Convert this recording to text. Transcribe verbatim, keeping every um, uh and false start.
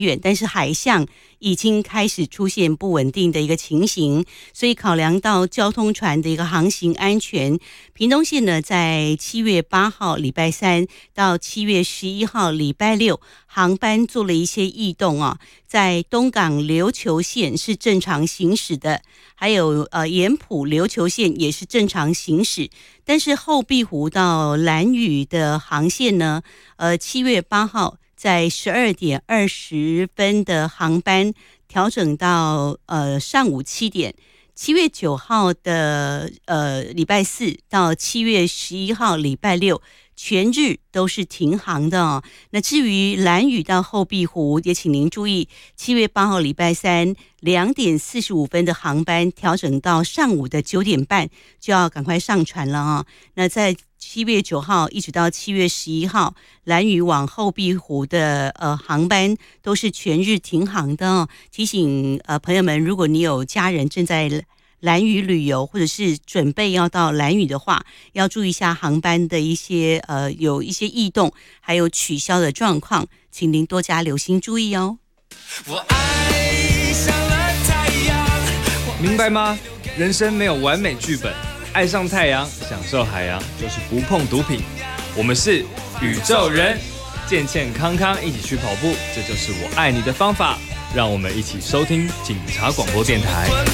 远，但是海象已经开始出现不稳定的一个情形，所以考量到交通船的一个航行安全，屏东县呢在七月八号礼拜三到七月十一号礼拜六航班做了一些异动啊，在东港琉球线是正常行驶的，还有呃盐埔琉球线也是正常行驶，但是后壁湖到兰屿的航线呢，呃七月八号。在十二点二十分的航班调整到呃上午七点，七月九号的呃礼拜四到七月十一号礼拜六全日都是停航的哦。那至于兰屿到后壁湖，也请您注意，七月八号礼拜三两点四十五分的航班调整到上午的九点半，就要赶快上船了啊、哦。那在七月九号一直到七月十一号，兰屿往后壁湖的呃航班都是全日停航的哦。提醒呃朋友们，如果你有家人正在兰屿旅游，或者是准备要到兰屿的话，要注意一下航班的一些呃有一些异动，还有取消的状况，请您多加留心注意哦。我爱上了太阳，明白吗？人生没有完美剧本，爱上太阳，享受海洋，就是不碰毒品。我们是宇宙人，健健康康一起去跑步，这就是我爱你的方法。让我们一起收听警察广播电台。